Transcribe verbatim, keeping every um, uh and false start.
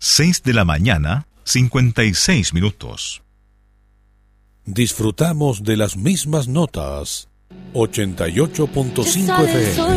seis de la mañana, cincuenta y seis minutos. Disfrutamos de las mismas notas. ochenta y ocho punto cinco F M.